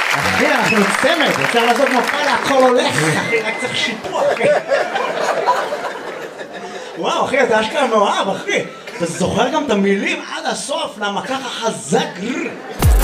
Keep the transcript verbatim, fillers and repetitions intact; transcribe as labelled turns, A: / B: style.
A: אחי, אנחנו צמד, אפשר לעשות מופע להכל הולך, אחי, רק צריך שיפוע, אחי. וואו, אחי, אתה אשכרה מאוהב, אחי. אתה זוכר גם את המילים עד הסוף, למה ככה חזק.